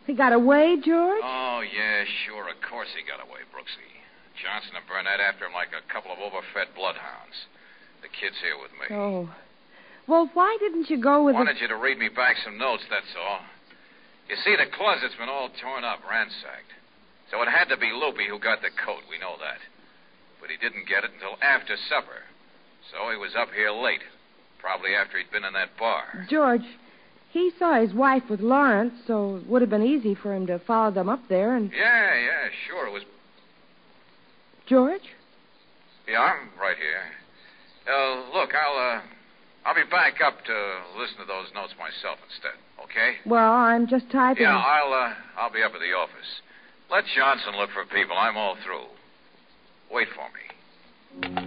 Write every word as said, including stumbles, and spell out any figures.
He got away, George? Oh, yeah, sure. Of course he got away, Brooksy. Johnson and Burnett after him like a couple of overfed bloodhounds. The kid's here with me. Oh. Well, why didn't you go with Wanted the... you to read me back some notes, that's all. You see, the closet's been all torn up, ransacked. So it had to be Loopy who got the coat. We know that. But he didn't get it until after supper. So he was up here late. Probably after he'd been in that bar. George, he saw his wife with Lawrence, so it would have been easy for him to follow them up there and... Yeah, yeah, sure. It was... George? Yeah, I'm right here. Uh, look, I'll, uh... I'll be back up to listen to those notes myself instead, okay? Well, I'm just typing. Yeah, I'll, uh... I'll be up at the office. Let Johnson look for people. I'm all through. Wait for me.